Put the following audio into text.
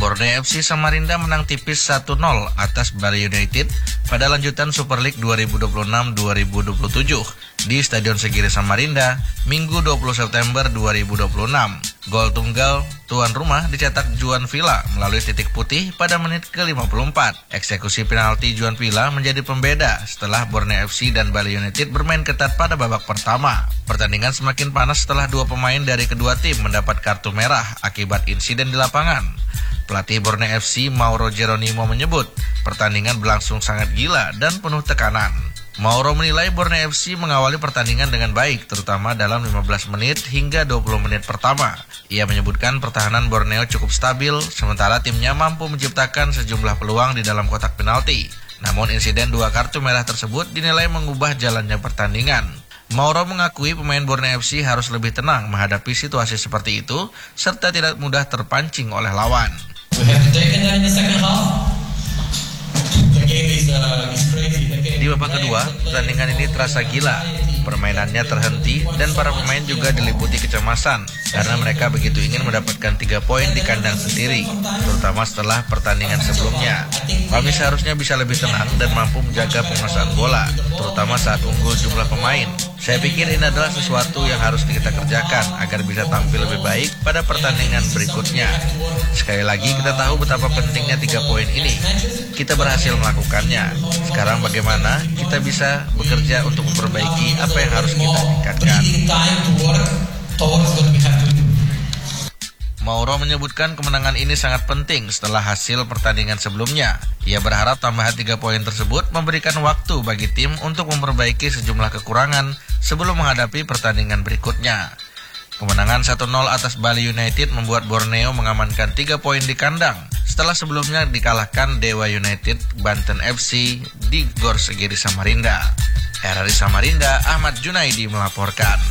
Borneo FC Samarinda menang tipis 1-0 atas Bali United pada lanjutan Super League 2026-2027 di Stadion Segiri Samarinda, Minggu 20 September 2026. Gol tunggal tuan rumah dicetak Juan Villa melalui titik putih pada menit ke-54. Eksekusi penalti Juan Villa menjadi pembeda setelah Borneo FC dan Bali United bermain ketat pada babak pertama. Pertandingan semakin panas setelah dua pemain dari kedua tim mendapat kartu merah akibat insiden di lapangan. Pelatih Borneo FC Mauro Geronimo menyebut pertandingan berlangsung sangat gila dan penuh tekanan. Mauro menilai Borneo FC mengawali pertandingan dengan baik, terutama dalam 15 menit hingga 20 menit pertama. Ia menyebutkan pertahanan Borneo cukup stabil, sementara timnya mampu menciptakan sejumlah peluang di dalam kotak penalti. Namun insiden dua kartu merah tersebut dinilai mengubah jalannya pertandingan. Mauro mengakui pemain Borneo FC harus lebih tenang menghadapi situasi seperti itu, serta tidak mudah terpancing oleh lawan. Di babak kedua, pertandingan ini terasa gila. Permainannya terhenti dan para pemain juga diliputi kecemasan karena mereka begitu ingin mendapatkan 3 poin di kandang sendiri, terutama setelah pertandingan sebelumnya. Kami seharusnya bisa lebih tenang dan mampu menjaga penguasaan bola, terutama saat unggul jumlah pemain. Saya pikir ini adalah sesuatu yang harus kita kerjakan agar bisa tampil lebih baik pada pertandingan berikutnya. Sekali lagi kita tahu betapa pentingnya 3 poin ini. Kita berhasil melakukannya. Sekarang bagaimana kita bisa bekerja untuk memperbaiki apa yang harus kita tingkatkan. Mauro menyebutkan kemenangan ini sangat penting setelah hasil pertandingan sebelumnya. Ia berharap tambahan 3 poin tersebut memberikan waktu bagi tim untuk memperbaiki sejumlah kekurangan sebelum menghadapi pertandingan berikutnya. Kemenangan 1-0 atas Bali United membuat Borneo mengamankan 3 poin di kandang setelah sebelumnya dikalahkan Dewa United Banten FC di Gor Segiri Samarinda. RRI Samarinda, Ahmad Junaidi melaporkan.